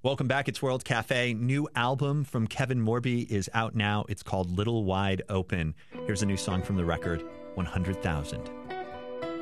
Welcome back. It's World Cafe. New album from Kevin Morby is out now. It's called Little Wide Open. Here's a new song from the record, 100,000.